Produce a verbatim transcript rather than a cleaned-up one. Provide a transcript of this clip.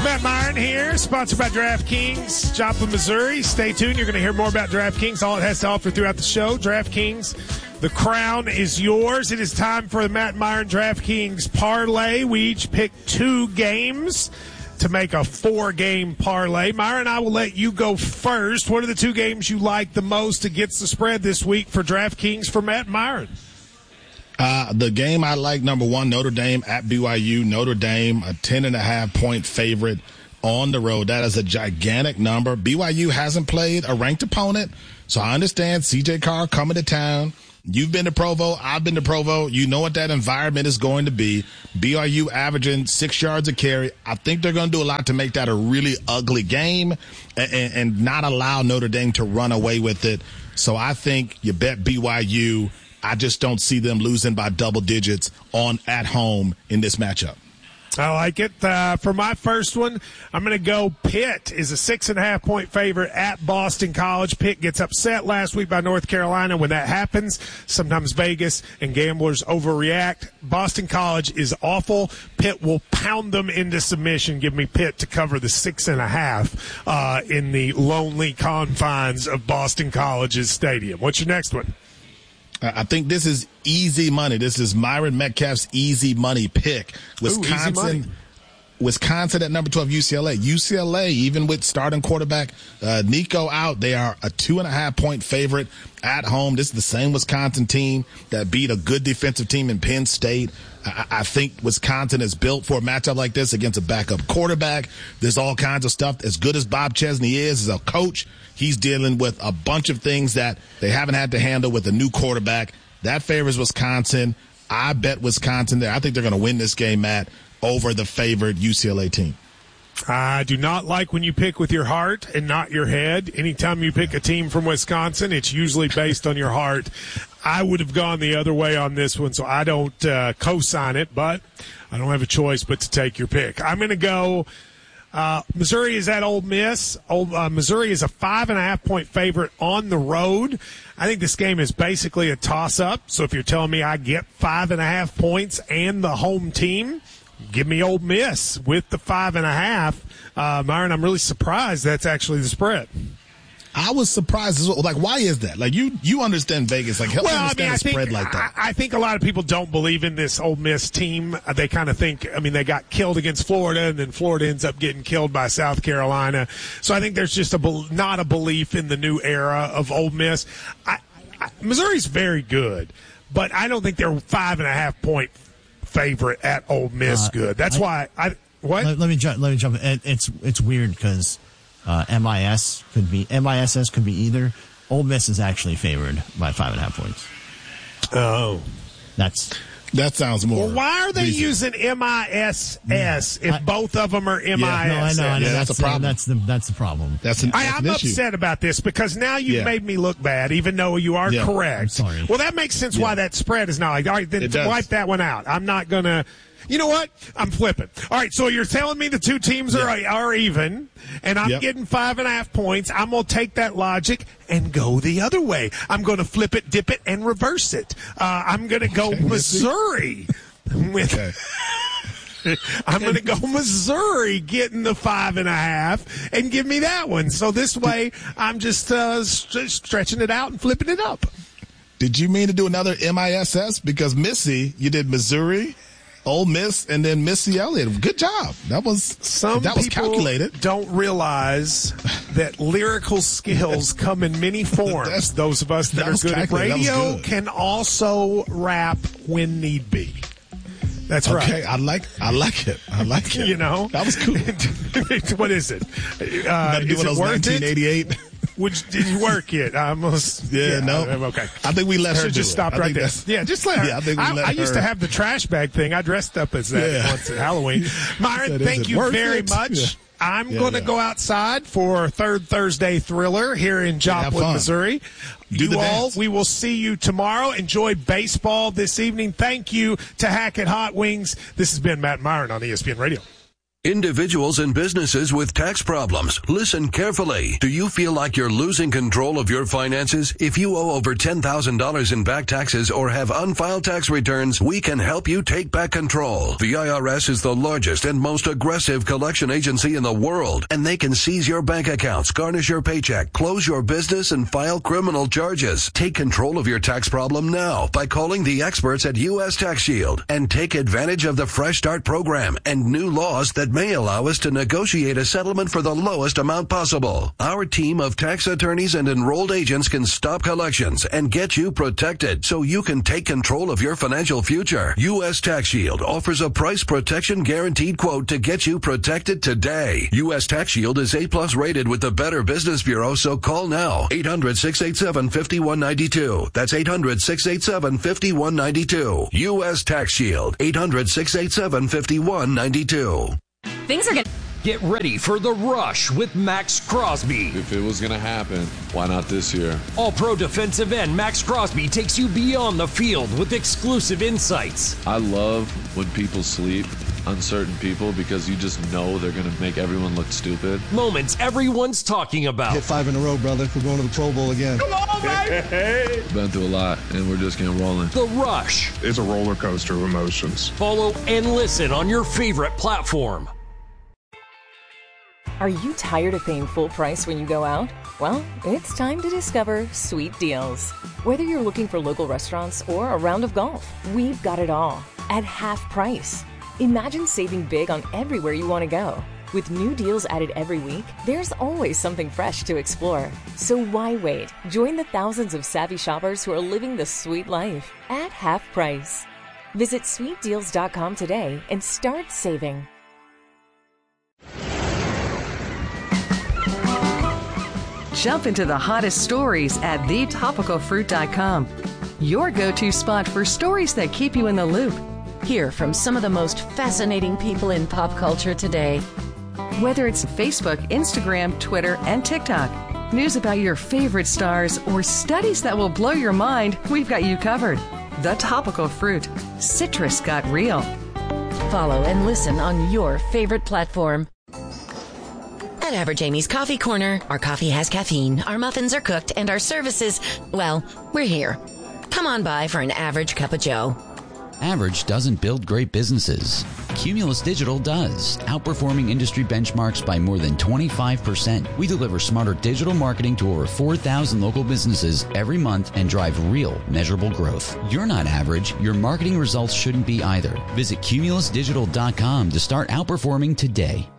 Matt Myron here, sponsored by DraftKings, Joplin, Missouri. Stay tuned. You're going to hear more about DraftKings, all it has to offer throughout the show. DraftKings, the crown is yours. It is time for the Matt Myron DraftKings parlay. We each pick two games to make a four-game parlay. Myron, I will let you go first. What are the two games you like the most against the spread this week for DraftKings for Matt Myron? Uh, the game I like, number one, Notre Dame at B Y U. Notre Dame, a ten and a half point favorite on the road. That is a gigantic number. B Y U hasn't played a ranked opponent, so I understand C J Carr coming to town. You've been to Provo. I've been to Provo. You know what that environment is going to be. B Y U averaging six yards a carry. I think they're going to do a lot to make that a really ugly game and, and, and not allow Notre Dame to run away with it. So I think you bet B Y U. I just don't see them losing by double digits on at home in this matchup. I like it. Uh, for my first one, I'm going to go Pitt is a six and a half point favorite at Boston College. Pitt gets upset last week by North Carolina. When that happens, sometimes Vegas and gamblers overreact. Boston College is awful. Pitt will pound them into submission. Give me Pitt to cover the six and a half uh, in the lonely confines of Boston College's stadium. What's your next one? I think this is easy money. This is Myron Metcalf's easy money pick. Wisconsin, Ooh, easy money. Wisconsin at number twelve, U C L A. U C L A, even with starting quarterback uh, Nico out, they are a two and a half point favorite at home. This is the same Wisconsin team that beat a good defensive team in Penn State. I, I think Wisconsin is built for a matchup like this against a backup quarterback. There's all kinds of stuff. As good as Bob Chesney is as a coach, he's dealing with a bunch of things that they haven't had to handle with a new quarterback. That favors Wisconsin. I bet Wisconsin there. I think they're going to win this game, Matt, over the favored U C L A team. I do not like when you pick with your heart and not your head. Anytime you pick a team from Wisconsin, it's usually based on your heart. I would have gone the other way on this one, so I don't uh, co-sign it, but I don't have a choice but to take your pick. I'm going to go uh, Missouri is at Ole Miss. Old, uh, Missouri is a five and a half point favorite on the road. I think this game is basically a toss-up, so if you're telling me I get five and a half points and the home team, give me Ole Miss with the five and a half. Uh, Myron, I'm really surprised that's actually the spread. I was surprised as well. Like, why is that? Like, you you understand Vegas. Like, help well, me understand I mean, a spread think, like that. I, I think a lot of people don't believe in this Ole Miss team. They kind of think, I mean, they got killed against Florida, and then Florida ends up getting killed by South Carolina. So I think there's just a not a belief in the new era of Ole Miss. I, I, Missouri's very good, but I don't think they're five and a half point favorite at Ole Miss uh, good. That's I, why I what? Let, let me ju- let me jump. It, it's it's weird because uh, M I S could be M I S S could be either. Ole Miss is actually favored by five and a half points. Oh, that's that sounds more. Well, why are they reasonable. using M I S S yeah. if I, both of them are M I S S? Yeah, no, I know. I know. Yeah, that's, that's a problem. Uh, that's the that's the problem. That's an, I, that's I'm an upset issue. about this because now you've yeah. made me look bad, even though you are yeah. correct. I'm sorry. Well, that makes sense yeah. why that spread is not like. All right, then wipe that one out. I'm not gonna. You know what? I'm flipping. All right, so you're telling me the two teams are yeah. are even, and I'm yep. getting five and a half points. I'm going to take that logic and go the other way. I'm going to flip it, dip it, and reverse it. Uh, I'm going to go okay, Missouri. with, okay. I'm going to go Missouri getting the five and a half and give me that one. So this way, I'm just uh, st- stretching it out and flipping it up. Did you mean to do another M I S S? Because Missy, you did Missouri, Ole Miss, and then Missy Elliott. Good job. That was some that was calculated. Don't realize that lyrical skills come in many forms. Those of us that, that are good at radio good. can also rap when need be. That's okay, right. Okay, I like I like it. I like it. You know, that was cool. What is it? Uh, is it worth nineteen eighty-eight? Which did you work it? I almost. Yeah, yeah no. I'm okay. I think we let her just do stop it. right there. Yeah, just let her. Yeah, I think we I, let I used her. to have the trash bag thing. I dressed up as that yeah. once at Halloween. Myron, thank you very it? much. Yeah. I'm yeah, going to yeah. go outside for Third Thursday Thriller here in Joplin, Missouri. Do you the all, dance. we will see you tomorrow. Enjoy baseball this evening. Thank you to Hackett Hot Wings. This has been Matt Myron on E S P N Radio. Individuals and businesses with tax problems, listen carefully. Do you feel like you're losing control of your finances? If you owe over ten thousand dollars in back taxes or have unfiled tax returns, we can help you take back control. The I R S is the largest and most aggressive collection agency in the world, and they can seize your bank accounts, garnish your paycheck, close your business, and file criminal charges. Take control of your tax problem now by calling the experts at U S Tax Shield and take advantage of the Fresh Start program and new laws that may allow us to negotiate a settlement for the lowest amount possible. Our team of tax attorneys and enrolled agents can stop collections and get you protected so you can take control of your financial future. U S Tax Shield offers a price protection guaranteed quote to get you protected today. U S Tax Shield is A plus rated with the Better Business Bureau, so call now. eight hundred, six eight seven, five one nine two. That's eight hundred, six eight seven, five one nine two. U S Tax Shield. eight hundred, six eight seven, five one nine two. Things are gonna get ready for the rush with Max Crosby. If it was gonna happen, why not this year? All-pro defensive end Max Crosby takes you beyond the field with exclusive insights. I love when people sleep on certain people because you just know they're gonna make everyone look stupid. Moments everyone's talking about. Hit five in a row, brother. We're going to the Pro Bowl again. Come on, baby! Been through a lot, and we're just getting rolling. The Rush. It's a roller coaster of emotions. Follow and listen on your favorite platform. Are you tired of paying full price when you go out? Well, it's time to discover Sweet Deals. Whether you're looking for local restaurants or a round of golf, we've got it all at half price. Imagine saving big on everywhere you want to go. With new deals added every week, there's always something fresh to explore. So why wait? Join the thousands of savvy shoppers who are living the sweet life at half price. Visit sweet deals dot com today and start saving. Jump into the hottest stories at the topical fruit dot com. Your go-to spot for stories that keep you in the loop. Hear from some of the most fascinating people in pop culture today. Whether it's Facebook, Instagram, Twitter, and TikTok, news about your favorite stars, or studies that will blow your mind, we've got you covered. The Topical Fruit. Citrus got real. Follow and listen on your favorite platform. At Average Amy's Coffee Corner, our coffee has caffeine, our muffins are cooked, and our services, well, we're here. Come on by for an average cup of joe. Average doesn't build great businesses. Cumulus Digital does, outperforming industry benchmarks by more than twenty-five percent. We deliver smarter digital marketing to over four thousand local businesses every month and drive real, measurable growth. You're not average. Your marketing results shouldn't be either. Visit cumulus digital dot com to start outperforming today.